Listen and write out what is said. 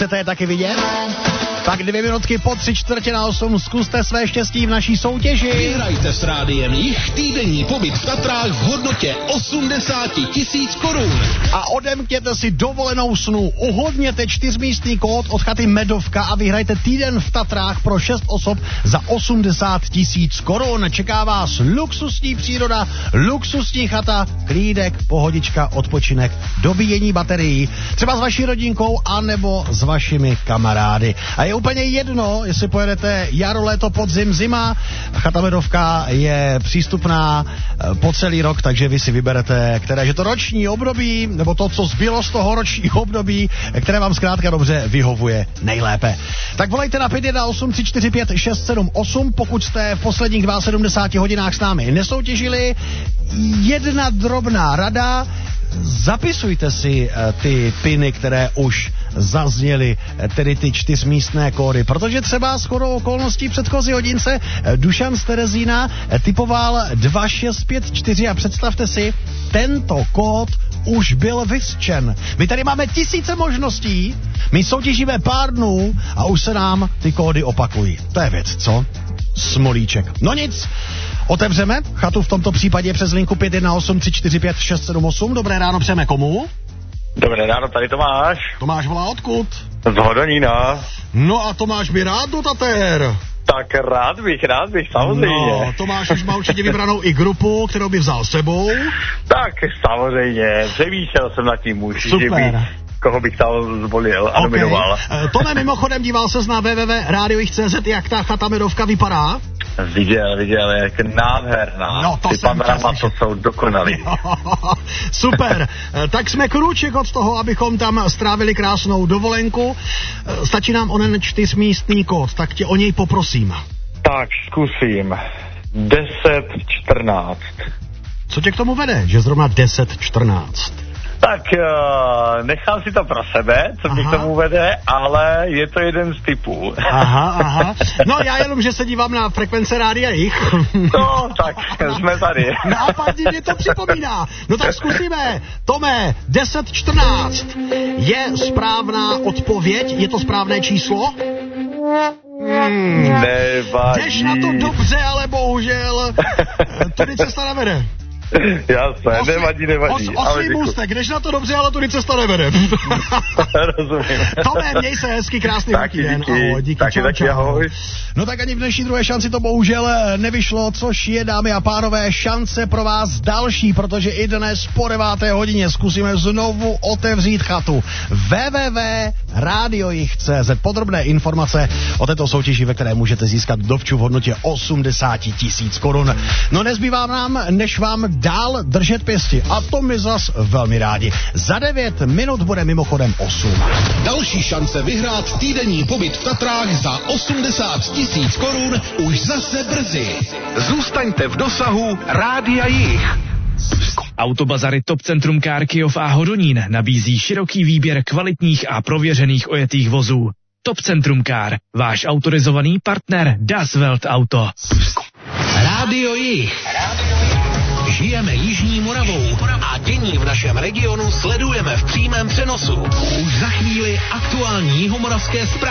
Chcete je taky vidět? Tak 2 minutky po 7:45 zkuste své štěstí v naší soutěži. Vyhrajte s Rádiem Jich týdenní pobyt v Tatrách v hodnotě 80 000 korun. A odemkněte si dovolenou snu. Uhodněte 4místný kód od chaty Medovka a vyhrajte týden v Tatrách pro 6 osob za 80 000 korun. Čeká vás luxusní příroda, luxusní chata, klídek, pohodička, odpočinek, dobíjení baterií. Třeba s vaší rodinkou anebo s vašimi kamarády. A je úplně jedno, jestli pojedete jaro, léto, podzim, zima. Chata Medovka je přístupná po celý rok, takže vy si vyberete, které je to roční období, nebo to, co zbylo z toho ročního období, které vám zkrátka dobře vyhovuje nejlépe. Tak volejte na 518 345 678, pokud jste v posledních 72 hodinách s námi nesoutěžili. Jedna drobná rada, zapisujte si ty piny, které už zazněly, tedy ty 4místné kódy, protože třeba shodou okolností předchozí hodince Dušan z Terezína typoval 2654 a představte si, tento kód už byl vyřčen. My tady máme tisíce možností, my soutěžíme pár dnů a už se nám ty kódy opakují. To je věc, co? Smolíček. No nic, otevřeme chatu v tomto případě přes linku 518 345 678. Dobré ráno, přejeme komu? Dobré ráno, tady Tomáš. Tomáš volá odkud? Z Hodonína. No a Tomáš by rád do Tater. Tak rád bych, samozřejmě. No, Tomáš už má určitě vybranou i grupu, kterou by vzal sebou. Tak samozřejmě, přemýšlel jsem nad tím už, super, že by, koho bych tam zvolil a nominoval. Tome, mimochodem díval ses na www.radiojich.cz, jak ta chata Medovka vypadá? Viděl, jak nádherná. No, to ty panorama, to jsou dokonalý. Super, tak jsme krůček od toho, abychom tam strávili krásnou dovolenku. Stačí nám onen 4místný kód, tak tě o něj poprosím. Tak, zkusím. 10-14. Co tě k tomu vede, že zrovna 10-14? Tak nechám si to pro sebe, co mě k tomu vede, ale je to jeden z typů. Aha. No já jenom, že se dívám na frekvence Rádia Jich. No, tak jsme tady. No a pak mě to připomíná. No tak zkusíme. Tome, 10-14. Je správná odpověď? Je to správné číslo? Nevadí. Jdeš na to dobře, ale bohužel tudy cesta nevede. Jasné, nevadí. Oslý můstek, jdeš na to dobře, ale tudy cesta nevede. Rozumím. Tome, měj se hezky, krásný den. Ahoj, díky, taky, ahoj. No tak ani v dnešní druhé šanci to bohužel nevyšlo, což je, dámy a pánové, šance pro vás další, protože i dnes po 9. hodině zkusíme znovu otevřít chatu. www.radiojich.cz. Podrobné informace o této soutěži, ve které můžete získat dovču v hodnotě 80 000 korun. No nezbývá nám, než vám dál držet pěsti a to my zas velmi rádi. Za 9 minut bude mimochodem 8. Další šance vyhrát týdenní pobyt v Tatrách za 80 000 korun už zase brzy. Zůstaňte v dosahu Rádia Jich. Autobazary Top Centrum Car Kyjov a Hodonín nabízí široký výběr kvalitních a prověřených ojetých vozů. Top Centrum Car, váš autorizovaný partner Das Welt Auto. Rádio Jich. Žijeme Jižní Moravou a dění v našem regionu sledujeme v přímém přenosu. Už za chvíli aktuální jihomoravské zprávy.